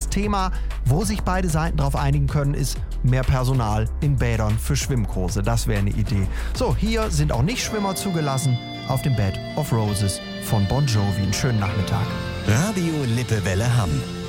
Thema, wo sich beide Seiten darauf einigen können, ist mehr Personal in Bädern für Schwimmkurse. Das wäre eine Idee. So, hier sind auch Nichtschwimmer zugelassen auf dem Bed of Roses von Bon Jovi. Einen schönen Nachmittag. Radio Lippewelle Hamm.